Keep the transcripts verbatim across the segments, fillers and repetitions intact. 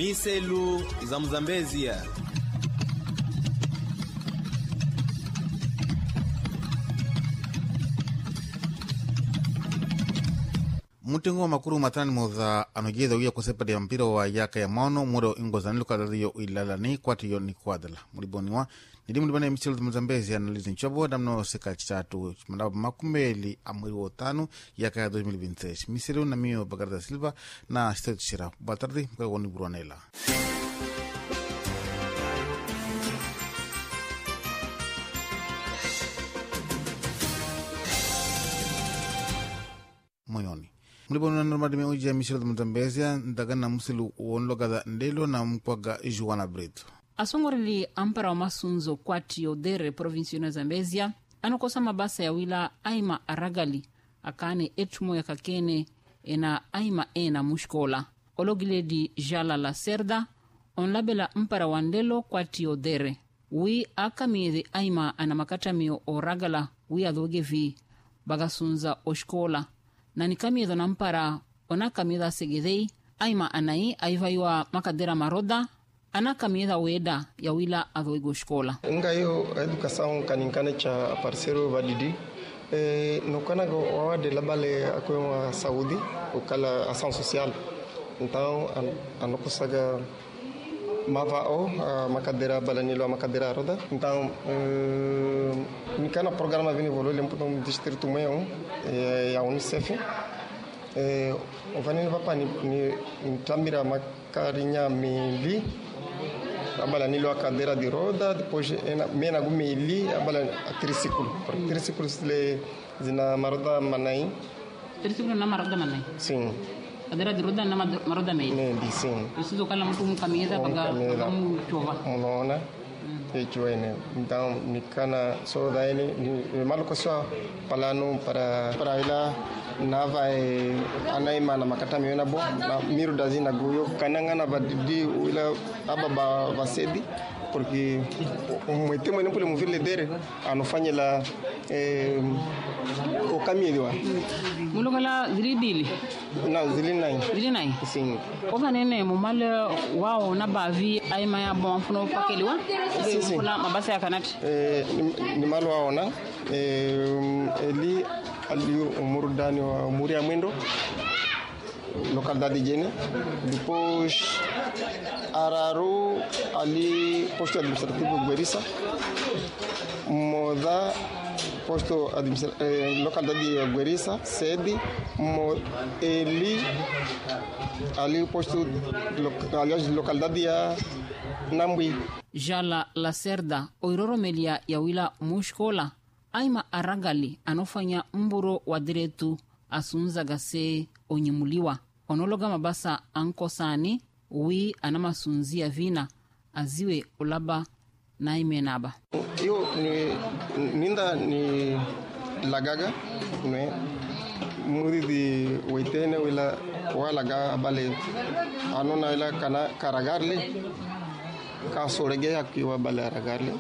Miselu za Mzambezia. Mutengo wa makuru matani moza anogeza uya kusepa ya mpira wa yaka ya maono mwero ingoza niluka dhaliyo ilala ni kwati yo ni kwadala. Muliboni wa nidimu libana ya Miselu za Mzambezia analizi nchobo damno seka chitatu mandaba makumeli amwiri wa tanu yaka ya elfu mbili na ishirini na sita. Miselu na miyo Bagarda Silva na Stetu Shira. Batardi mkwa wani buruanela. Moyoni mlibono na normadi me uji ya Miselu za Mzambezia ndaga na musilu uonloga ndelo na mpwaga Juana Brito. Asongorili ampara wa masunzo kwati yodere provinsi na Zambezia anokosa mabasa ya wila aima aragali akane etmo ya kakene ena aima ena mushkola ologiledi Jala la Serda onlabela mpara wa ndelo kwati yodere wi akamiri aima anamakatamiyo oragala wi adhogevi bagasunza oshkola na nikamidho na mpara onakamidha segedhei aima anai aivaiwa makadera maroda anakamidha weda ya wila adhoigo shkola. Nga yo educação kaninkane cha parceiro validi eh, nukana go wawade labale akwe saúde ukala ação social. Então an, anokusaga mavao uh, makadera balanilo makadera roda. Então uh, nikana programa vini volole mputo distrito meio eh, ya Unicef eh, ovanini papa ni, ni tambira makarinya mili abala nilo a cadeira de roda, depois mena gumeli abala a triciclo, triciclo le zina maroda manai. Triciclo na maroda manai. Sim. Cadeira de roda na maroda mei. Ne, sim. Preciso kala mtu mkameza baga mchova. Unaona? Ejoene. Então nikana so daini ni maluko swa palano para para ila nava e anaima na makata miona bo na miru dazina goyo kananga na badidi ila ababa vasedi porque o metemo nem pole mover ledere anofanya la eh o caminho wa mulugala zilidili na zilinai zilinai sim ova nene mumale wao na bavi aima ya bon funo pakeliwa kuna mabasa ya kanati eh ni malo wao na eh eli ali umurdani wa umuri ya mwendo localidade de Jene depois Araru ali posto administrativo Guerissa moda posto administrativo eh, localidade de Guerissa sede mo, eli ali posto aliás localidade ya Nambui. Jala la Serda oiroromelia ya wila mushkola aima aragali anofanya mburo wa diretu asunza gase onyemuliwa onologa mabasa ankosani wi anamasunzia vina aziwe ulaba na imenaba yo ni ninda ni lagaga ne muri di waitene wala wala ga bale anona ila kana karagarle ka sorege akiwa bale aragarle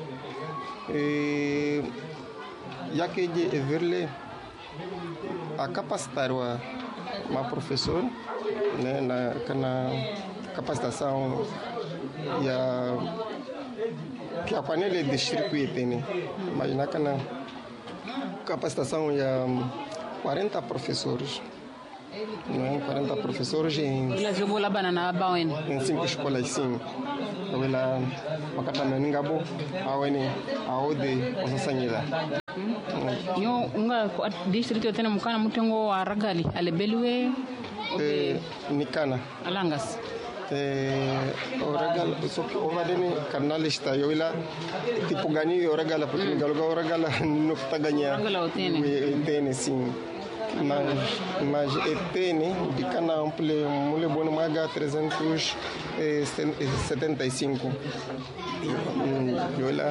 e yake je everle a capacitar wa ma professor né na kana capacitação ya que a panela de circuito né mas na kana capacitação ya quarenta professores né quarenta professores em ila jogo la banana bawen em cinco escolas sim wala makata meningabo awene aode osasanyila yo unga district yote na mukana mutengo wa ragali alebeliwe eh nikana alangas eh oragal so ovadeni kanalista yo ila tipo gani oragala porque galoga oragala no taganya tene sim mas mas etene dikana ample mule bono maga trezentos e setenta e cinco yo ila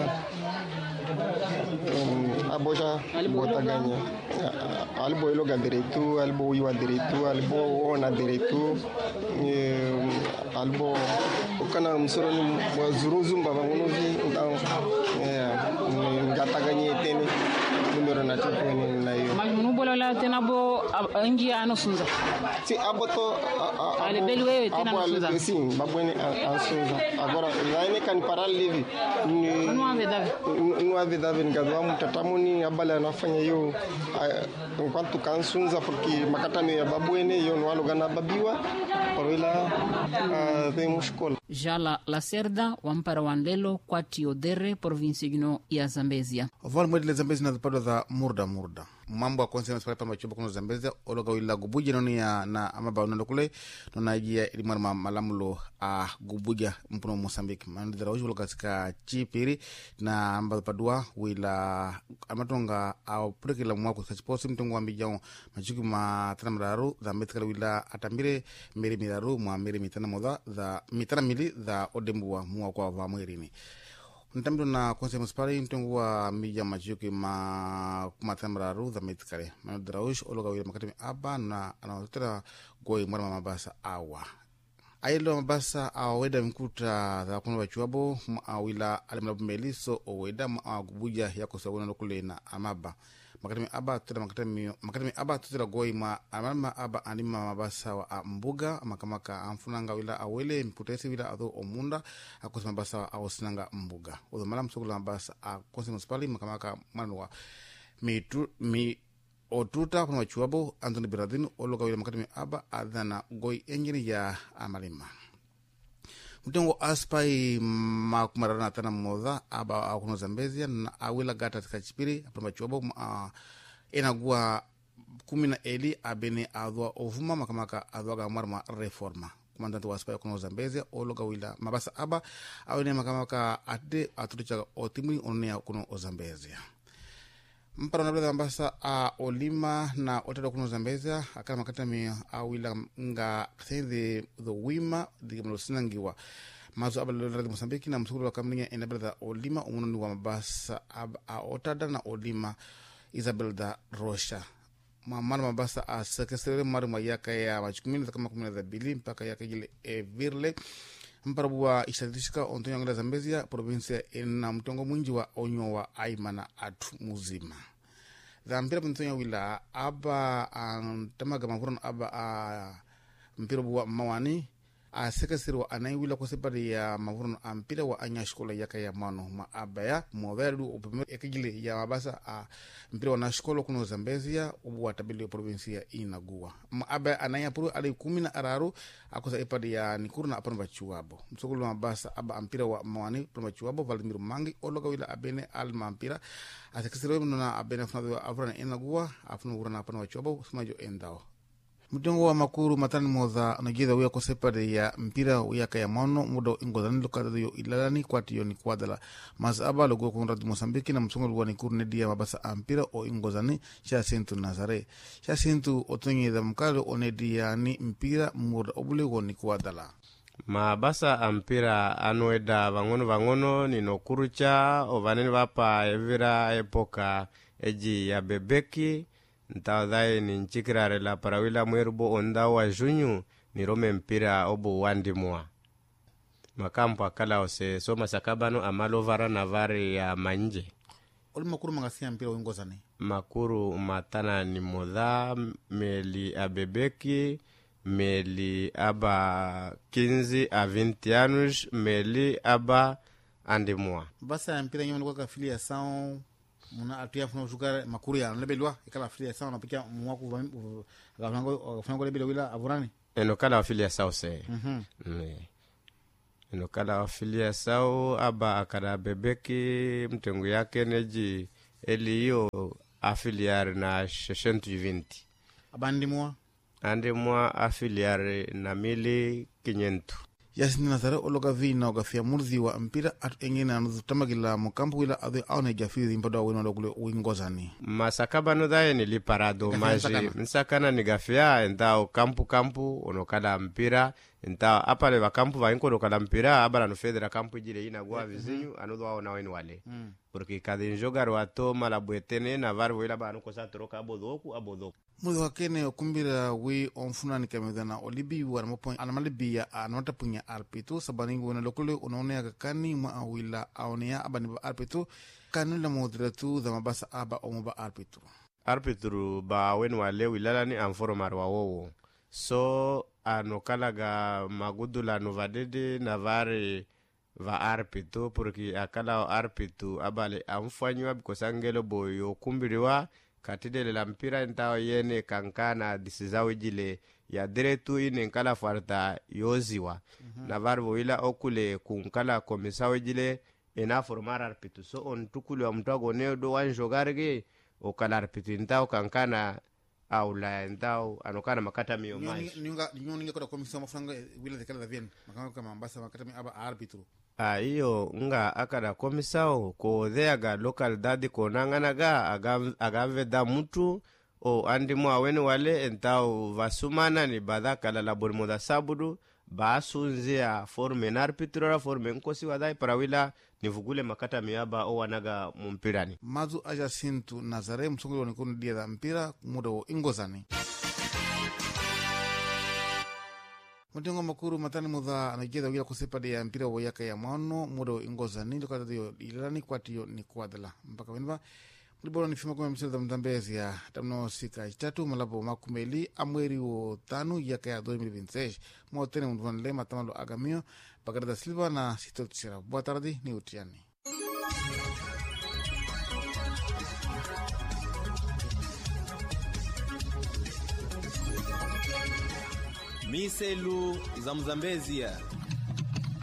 um, aboja bota ganha albo ilo ga direito albo iwa direito albo ona direito albo ukana msoro ni wazuruzumba bangonovi então é ngata ganha tene número na tipo ni na hiyo. Mas munu bola la tena bo angi ano sunza. Si aboto Ale belu wewe tena sunza. Sim, babweni ansunza. Agora lá ele kan paral livi. Não há verdade. Não há verdade ngazwa mtatamuni abala anafanya hiyo enquanto kansunza porque makatano ya babweni hiyo no alugana babiwa porila vem escola. Jala Lacerda wampara wanlelo kwati odere provinsi gino ya Zambezia. Vale mwedile Zambezia na zipado za murda murda. Mambo ya kwanza ya pa machuba kuna Zambezia ologa wila gubuja noni ya na amaba unondo kule nona ijia ilimwana malamulo a gubuja mpuno Mosambiki. Manudira uji uloga sika chipiri na ambazo padua wila amatonga au pureki la mwako sa chiposi mtongo wa mbijao machuki matana mraru za metikala wila atambire mbiri miraru mwa mbiri mitana moda za mitana mili za odembuwa mwa kwa wa mwirini. Ntambido na kwanza muspari mtongo wa mbija machuki ma kumatamraru za metikale. Manudira uji uloga wila makatimi aba na anawatera goi mwana mabasa awa. Ailo mabasa aweda mkuta za kuna wachuabo awila alimlabu meliso oweda gubuja yako sabuna nokule na amaba makatimi aba tutela makatimi makatimi aba tutela goi ma amama aba anima mabasa wa mbuga makamaka amfunanga wila awele mputesi wila adho omunda akosi mabasa wa awosinanga mbuga odo mala msukula mabasa akosi muspali makamaka manwa mitu mi otuta kuna wachuabo Anthony Biradini ologa wila makatimi aba adhana goi engine ya amalima mtongo aspai makumarana tana moda aba akuno Zambezia na awila gata tika chipiri apna wachuabo uh, enagua kumina eli abene adwa ovuma makamaka adwa gamarma reforma kumandante wa aspai akuno Zambezia ologa wila mabasa aba awene makamaka ade atulicha otimui onea kuno Zambezia mpara na blada mbasa a olima na otado kuno Zambezia akana makatami awila nga kthende the wima di mlosinangiwa mazo abala loradi Mosambiki na msukuru wa kamninga ina blada olima umunoni wa mabasa ab a otada na olima Isabel da Rocha mamana mabasa a sekesere mari mayaka ya machukumini kama kumina za bili mpaka yaka jile e virle mparabu wa istatistika ontonyo ngala Zambezia provinsia ina mtongo mwinji wa onyo wa aimana atu muzima za mpira mtonyo wila aba antamaga mafurano aba a mpira wa mawani a sekesiri wa anaiwila kwa separi ya mafurano a mpira wa anya shkola yaka ya mano ma aba ya mwaveru upime ekijile ya mabasa a mpira wa na shkola kuno Zambezia ubu wa tabili ya provinsia inagua ma aba anaya puru ali kumina araru akosa epadi ya nikuru na apano bachuabo msukulu mabasa aba mpira wa mawani apano bachuabo Valdemiro Mangi ologa wila abene alma mpira a sekesiri wa mnona abene afunadu wa avurana inagua afunu urana apano bachuabo sumajo endao mtongo wa makuru matani moza anajida uya kosepade ya mpira uyaka ya mono muda ingozani lukada yo ilalani kwa tiyo ni kuadala mazaba logo kunradi Mosambiki na msungo luwa nikuru nedia mabasa a mpira o ingozani sha sentu Nazare sha sentu otonye da mkalo onedia ni mpira muda obulego ni kuadala mabasa a mpira anueda vangono vangono ni nokurucha o vaneni vapa evira epoka eji ya bebeki ntawadhae ni nchikirare la parawila mwerubo onda wa junyu ni rome mpira obu wandimua makampo akala ose soma sakabano amalovara na vari ya manje oli makuru mangasia mpira uingozani makuru matana ni modha meli abebeki meli aba quinze a vinte anos meli aba andimua basa ya mpira nyuma kwa filiação muna atia funa jogar makuru ya lebelwa ikala filiação na pikia mwaku gafango gafango lebelwa wila avurani eno kala afiliação se mhm mm eno kala afiliação aba akada bebeki mtengu yake neji eliyo afiliar na sessenta e vinte abandimwa andimwa afiliar na mili quinhentos Yasini Nazare ologa vina ogafia murzi wa mpira atu engine anuzutamagila mukampu wila adhe aune jafizi mpado wino logule uingozani masakaba no dae niliparado maji nsakana nigafia entao kampu kampu onokala mpira entao apale wa kampu wa inko onokala mpira abala no federa kampu jile ina gua vizinyu anudu wao na weni wale porque kada injogar wato malabuetene na varu wila ba anukosa troka abodoku abodoku mudo hakene okumbira wi onfunani kamedana olibi warmapo anamalibiya anamatapunya arpitu sabaningu wana lokole unaonea kakani mwa awila aonea abani ba arpitu kanula moderatu da mabasa aba omoba arpitu arpitru ba wen wale wilalani anforomar wawowo so anokalaga magudula novadede navari va arpitu porque akala arpitu abale amfanywa bikosangelo boyo kumbiriwa katidele la mpira ntao yene kankana disizawi jile ya diretu ine nkala farta yoziwa mm-hmm. navari voila okule kunkala komisawi jile ena formar arpitu so on tukuli wa mtuago neo do wanjogarge okala arpitu ntao kankana au la ntao anokana makata miyo mais nyunga nyunga kwa komisa mafranga wila dekala da vien makanga kama ambasa makata mi aba arbitru a iyo nga akada komisao ko theaga local dadi ko nanganaga aga agave da mutu o andi mo awene wale entao vasumana ni badaka la labor moda sabudu basunzia forme narpitrora forme nkosi wadai parawila nivugule makata miaba o wanaga mumpirani mazu aja sintu nazare msongoli wanikono dia da mpira muda wo ingozani Mutengo makuru matani mudha anajeda wila kusepa ya mpira wa yaka ya maono muda wo ingozani ndokata diyo ilani kwa tiyo ni kuadala mpaka wenba Mulibolo ni fima kume msile da mtambezi ya tamno sika itatu malapo makumeli amweri wo tanu yaka ya dois mil e vinte e seis Mwotene mtuvanile matamalo agamio Pagarada Silva na Sito Tsira. Boa tarde, ni utiani. Miselu za Mzambezia.